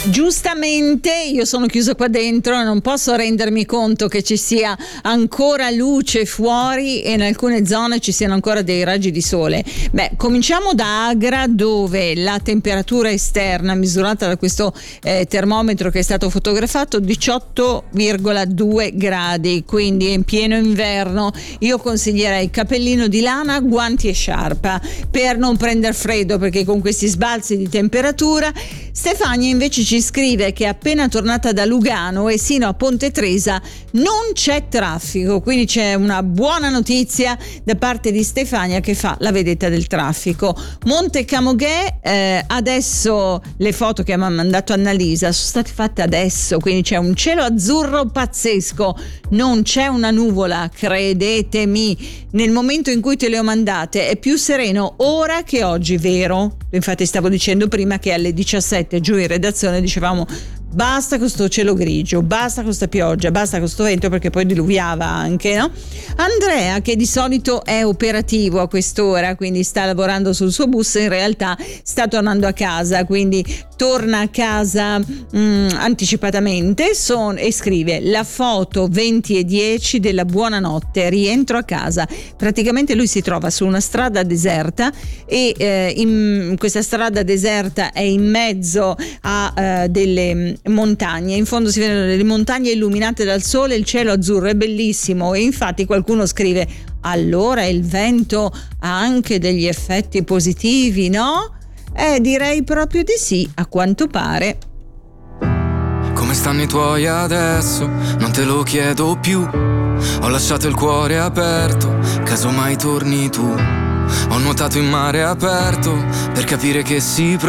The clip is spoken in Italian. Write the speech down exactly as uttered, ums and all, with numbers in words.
Giustamente io sono chiusa qua dentro e non posso rendermi conto che ci sia ancora luce fuori e in alcune zone ci siano ancora dei raggi di sole. Beh, cominciamo da Agra, dove la temperatura esterna misurata da questo eh, termometro che è stato fotografato diciotto virgola due gradi, quindi è in pieno inverno. Io consiglierei cappellino di lana, guanti e sciarpa per non prendere freddo, perché con questi sbalzi di temperatura. Stefania invece ci scrive che è appena tornata da Lugano e sino a Ponte Tresa non c'è traffico, quindi c'è una buona notizia da parte di Stefania che fa la vedetta del traffico. Monte Camoghe, eh, adesso le foto che mi ha mandato Annalisa sono state fatte adesso, quindi c'è un cielo azzurro pazzesco, non c'è una nuvola, credetemi, nel momento in cui te le ho mandate è più sereno ora che oggi, vero? Infatti stavo dicendo prima che alle diciassette giù in redazione dicevamo basta con sto cielo grigio, basta con sta pioggia, basta con sto vento, perché poi diluviava anche, no? Andrea, che di solito è operativo a quest'ora, quindi sta lavorando sul suo bus, in realtà sta tornando a casa, quindi torna a casa mh, anticipatamente son, e scrive la foto venti e dieci della buonanotte, rientro a casa. Praticamente lui si trova su una strada deserta e eh, in questa strada deserta è in mezzo a eh, delle montagne, in fondo si vedono delle montagne illuminate dal sole, il cielo azzurro è bellissimo, e infatti qualcuno scrive allora il vento ha anche degli effetti positivi, no? Eh, direi proprio di sì, a quanto pare. Come stanno i tuoi adesso? Non te lo chiedo più. Ho lasciato il cuore aperto, caso mai torni tu. Ho nuotato in mare aperto per capire che si